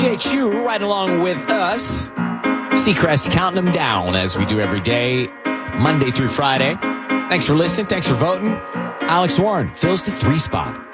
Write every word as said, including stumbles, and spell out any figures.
Appreciate you right along with us. Seacrest counting them down as we do every day, Monday through Friday. Thanks for listening. Thanks for voting. Alex Warren fills the three spot.